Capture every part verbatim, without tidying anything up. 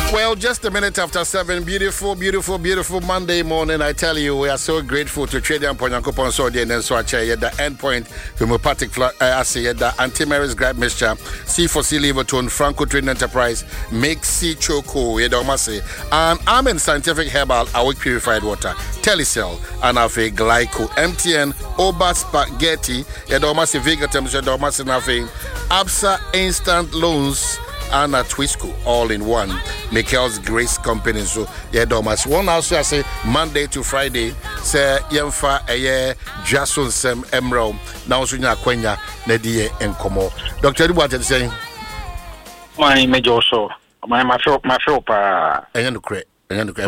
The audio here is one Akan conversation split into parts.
Well, just a minute after seven, beautiful, beautiful, beautiful Monday morning. I tell you, we are so grateful to Trading Ponyankopon Sodi and then so I chair the endpoint homeopathic assay, the anti-Mary's gripe mixture, C for C liver tone, Franco Trading Enterprise, make C choco, Yedomase, and I'm in scientific herbal, awake purified water, Telecell, and Afe Glyco, M T N, Oba Spaghetti, Yedomase Vegatums, Yedomase Nafe, Absa Instant Loans, and a Twisco all in one. Michael's Grace Company. So, yeah, Thomas. One also I say Monday to Friday. Say, Yemfa, Aye, Jason Sem Emerald. Now, Sunya Quenya, Nedie, and Como. Doctor, what is saying? My major so. My my shop, my shop. Uh, I know correct. No, no,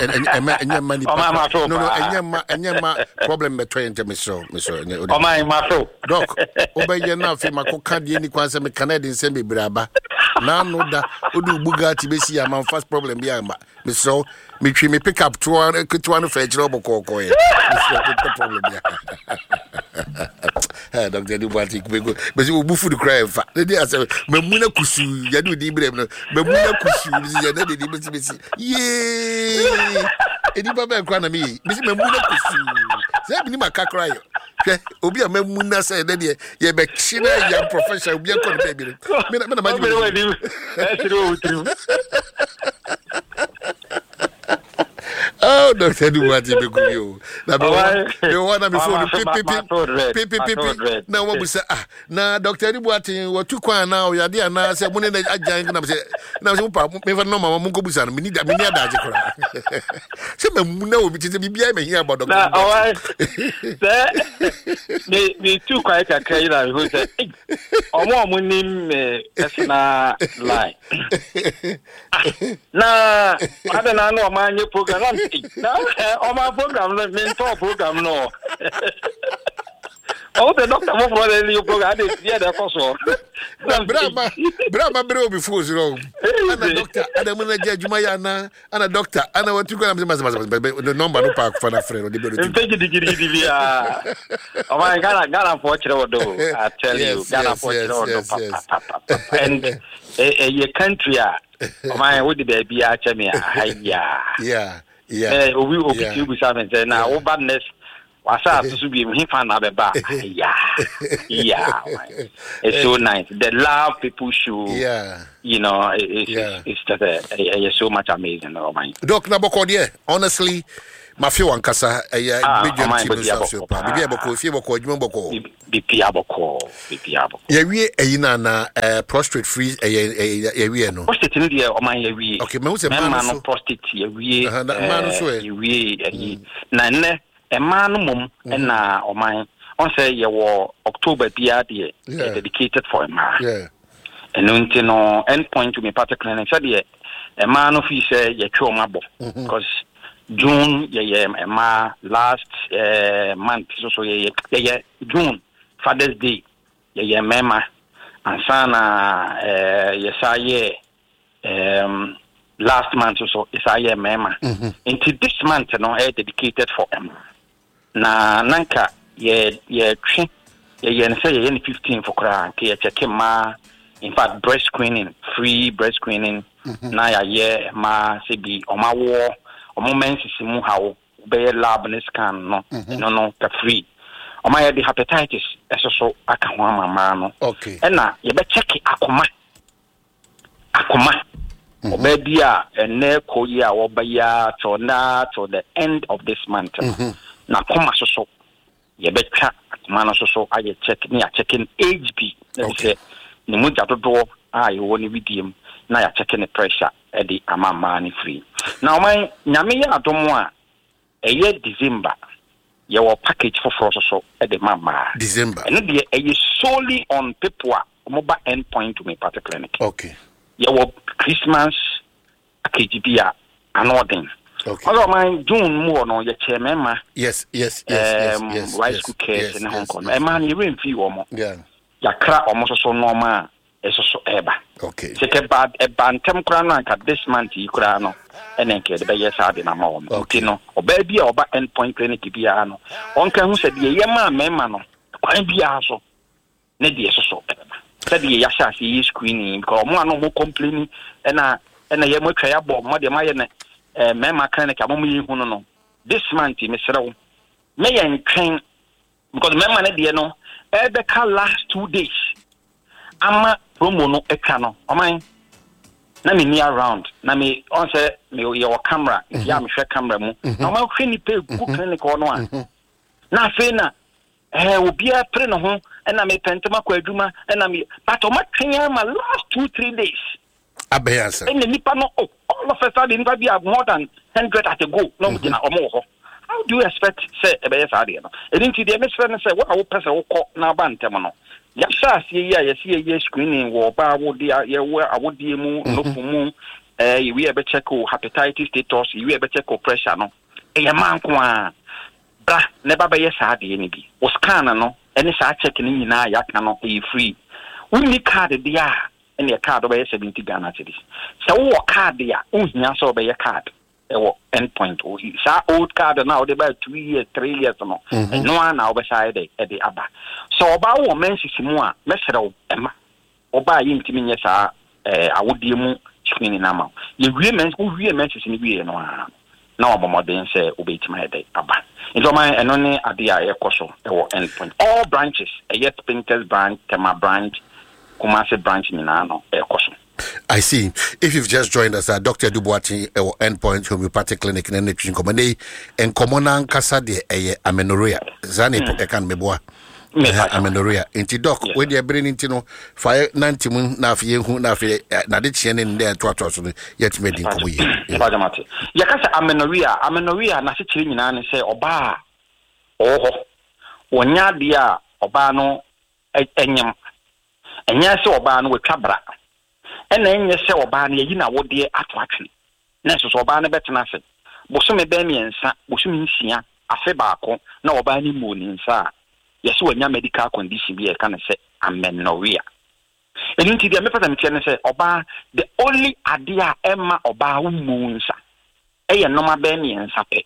no, problem between them, Mister Mister Oh, my, my show. Doc, obey your now, Fima Candy, any Quansa, Canadian semi braba. Now, no, that would do Bugatti, Bessie, my first problem, Yama. Mister me me pick up two one, two one fetch Robo Coco. Problem. Doctor Dubatic, but you will move the cry. The day I said, Mamuna Kusu, Yadu Dibrem, Mamuna Kusu, yay! Anybody can me, Miss Mamuna Kusu. Say, my cacry. Obi a Mamuna said, then ye be China, young professional, be a baby. Oh, Doctor Duwati Beguyo. The one before Pipi Pipi. Now, what we say, ah, now, Doctor Duwati, what two quan now, you are there now, say, when I giant, and I say, now, never know my Mungo Busan, we need a mini adagicra. Some know which is a B B I here about the Me too quite a Kayla who said, or more name Esna lie. Now, I don't know my new program. No, on my program, the mentor program, no. Oh, the doctor of the program, yeah, the apostle. Brahma, Brahma, Bro, before you and a doctor, and a manager, Jumayana, and a doctor, and I want to go to the number of park for a friend. Oh, my God, I got unfortunate, I tell you, and a country, my would be a champion, yeah, yeah. Yeah, we will be able to say now, oh, badness was asked to be him fan of a bar. Yeah, yeah, it's so nice. The love people show, yeah, you know, it's, yeah. it's just a, a, a, so much amazing. Oh, my Doc Nabokode, honestly, my few one casa, a medium team of super. Be able to feel what you remember. Be piable, be piable. Yeah, we a inana prostrate free a we no. Prostate in the or my we. Okay, most a man prostate we. Man, so we nine a man mum and now or my on say you were October P dedicated for a man. Yeah. And until no end point to me particularly said a man of his ye trauma because June yeah yeah ma last uh, month so so yeah yeah June Father's Day yeah yeah mema and sana uh, yes um last month so so is I mema into this month no I dedicated for him na nanka yeah yeah three yeah yeah say yeah fifteen for kra ke check ma in fact breast screening free breast screening na yeah yeah ma se bi o ma wo o moment simu how be lab ne scan no no no ka free o ma the hepatitis eso so aka ho mama no okay e na ye be check akoma akoma o be dia ene ko ya wo ba ya to na to the end of this month na koma so so ye be twa akoma no so so aye check ni a checking H B okay ni mu jato do aye wo ni bidim na ya checking the pressure e di amama ni free. Now my nyame ya adomo a eye December ye wo package for for so e de mama December and dey eye solely on people mobile endpoint to me part clinic. Okay. Ye wo Christmas package bia anodin. Okay. Although my June mo no ye chairman. Yes, yes, yes, um, yes, yes. Rice yes, cookers yes, in yes, Hong Kong. Yes, e man you win fee omo. Yeah. Ya kra omo so so normal. Eso so eba. Okay. Seke bad e bantem kura no anka this month yi kura no enenke de be yes ade na ma wo. Okay no. Oba bia oba endpoint clinic bia no. Onka hu se de ye ma mema no. Kwan bia so. Ne de so so eba. Se de ya sha si screening because mo ano mo complaining e na na ye mo twa ya bo mo de ma ye ne eh mema clinic amom yi hu no no this month me serew me ye ntwen because mema ne de no e be ka last two days ama promo no etwa no oman na me near around na me on say me your camera ya me hwe camera mu na ma hwe ni pe ku clinic ono a na fe na eh obi a pre no ho na me pentema kwa adwuma na me but o ma twen ma last two three days abeyansa and nipa no oh, all of a sudden nipa be more than one hundred at a go no mo na omo ho how do you expect say e be yes ade no e didn't the me say what wo pese wo ko na ba ntem no ya sha sie ya ya sie ye screening wo ba wo de ye wo awodie mu no fumu eh we e be check o hepatitis status we e be check o pressure no e ya man ko a bra ne ba be yes ade ni bi wo scan no ene sa check ni nyina ya ka no e free we card dia ene card be seventy Ghana cedis so wo card ya unhia so be card e wo endpoint o sa old card na o de ba two years three years no no na o be side e de aba so oba wo mensisi mu a mesrew ema oba yimtimi nye sa eh awodie mu screen na ma ye wie mens wo wie mensisi ni wie no a na obomoden se obetima e de aba njo man eno ne ade a ekoso e wo endpoint all branches e yet Pinkers branch Tema branch Kumasi branch ni na no ekoso. I see. If you've just joined us, uh, Doctor Duboati, uh, Endpoint Homeopathic Clinic in Nutrition Company, and Common Kasa de Amenorrhea. Zani Pokekan Meboa. Amenorrhea. Inti doc, when they bring into no fire ninety moon, Nafi, who Nafi, Nadichian in there to us, yet made in Kobe. Yakasa Amenorrhea, Amenorrhea, Nasichi, and say, Oba, oh, Onya dia, Obano, Enyam, and yes, Oban with Cabra. And then you say Obani, you know what dear attraction. Nessus Obana betanase. Bosume Bemian, Bosum Sia, a Febaco, no Obani moon in Sa. Yes, when your medical condition be a can say amenorrhea. And into the American can say Oba, the only idea Emma Oba moons. A normal Bemian Sape.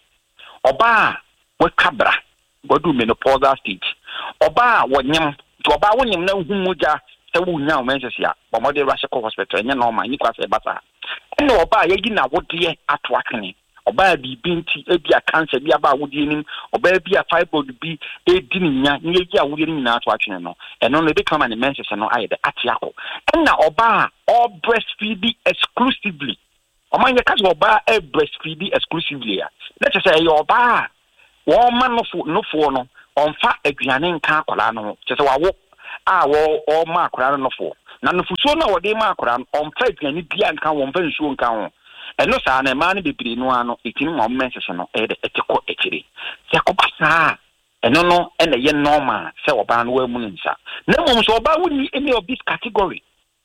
Oba, what cabra, what do menopausal stage. Oba, what yam, to Oba when you know whom muja. Wu nya o mensesia bo mo de Rashiko hospital nya no ma nyi kwase bata ene oba ye gi na wodie atwakene oba bi binti e bia cancer bia ba wodie nim oba bia fibroid bi e di nya nye gi a wodie nim na atwakene no eno no be kama ne mensesia no aye de atiako ena oba all breastfeed exclusively o man ye kaso oba e breastfeed exclusively ya let us say oba wo man no fo no fo no onfa aduane nka akola no che se wa wo ah wo o ma akora no fo na no fuso na wo de ma akora on fa aduane bia nka wo mfa nsuo nka ho eno sa na ma na bebiri no ano etini mo message no e de etiko ekiri se ko basa eno no ene ye normal se oba no wa mu nsa na mo so oba woni any of this category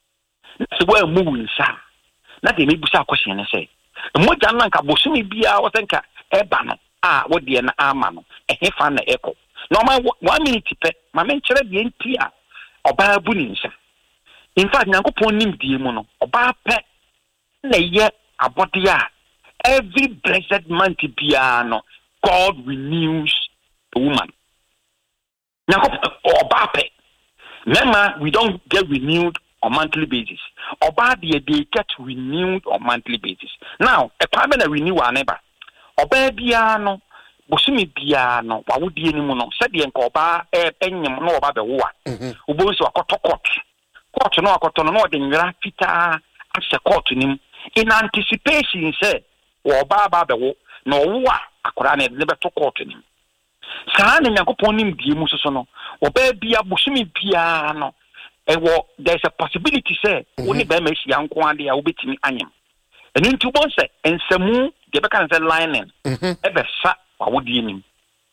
na se wa mu nsa na de me busa question ne se mo janna nka bosumi bia wo senka e ba no ah wo de na ama no e hefa na eko no ma one minute pe ma men kire de ntia oba bu ni nsa in fact nyankopon nim die mu no oba pe na ye abode a every blessed month bia no God renews the woman nyankopon oba pe mema we don't get renewed on monthly basis oba de they get renewed on monthly basis now e kwa be na renew aneba oba bia no bosumi bia no wawodie ni mu no se de nka oba enyem no oba be wo a obo so akoto court court no akoto no de nwira fita ase court nim in anticipation say oba ba be wo no wo a akora na de be to court nim saa na Nyankopon nim die mu so no oba bia bosumi bia no e wo there's a possibility say woni be ma hia nko ade a obetimi anyem enu ntu bon say ensamu de be kan say lining e be sa wawodie nim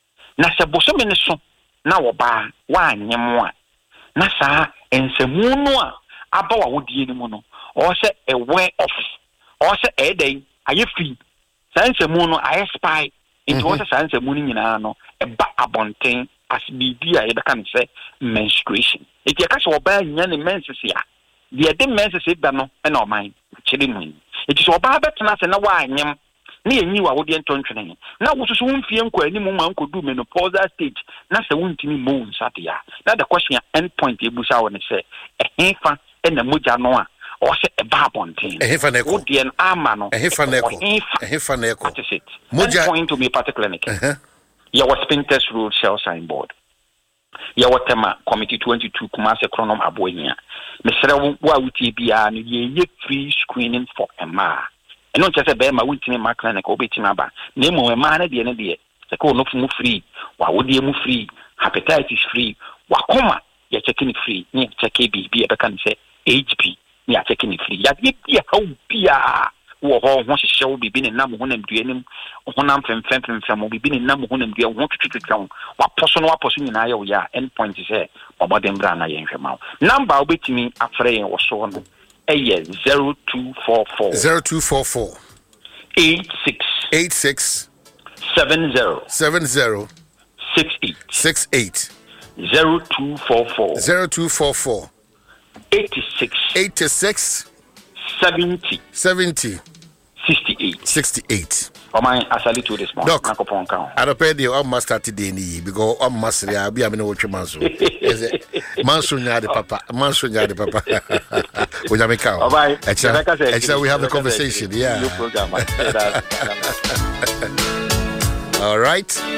na se bosome ne so na wo ba wa anyem a na saa ensamu no a aba wawodie nim no o se a way off o se e dey aye free saa ensamu no aye spy into what saa ensamu ni nyina no e ba abonten as bibi a e be kan say menstruation e ti aka se wo ba nya ne menses ya de de menses e da no e na o man chiri mu e ti so ba betena se na wa anyem na yenyi wa wodi entontwene na wosusu wumfie nkwa ani mu man kodu menopausal stage na se wuntimi mo nsate ya na the question end point ebusa won say ehefa na moja no a or say a babontin. A hifaneko. Would be an amano. A hifaneko. A hifaneko. What is it? Moja point to me particularly. Uh-huh. You was Spinters Road Shell Signboard. You were tema committee twenty-two Kumase Chronom Abonia. Mister Wawuti Bia, ye free screening for a ma. And not just a bear, my witness, my clinic, Obetinaba. Name of a man at the end of the year. The call no free. Why would you move free? Hepatitis free. Wakoma, you're checking it free. Near check A B, be a can say H P. You're checking it free. Yet, yeah, how Pia. Who wants to show be been a number one and doing one from Fenton from will be been a number one and do want to down. What personal person in Iowa endpoint is here about them brand I am out. Number with me after or so on a year zero two four four zero two four four eight six eight six seven zero seven zero six eight six eight zero two four four zero two four four eighty six eighty six seventy seventy sixty-eight sixty-eight. Oh my, I salute to this morning. Doc, I don't pay the almost started the knee because I'm master. I'll be a minute with your manso. Manso, the papa, Manso, the papa. With your cow. Oh my, actually, we have the conversation. Yeah. All right.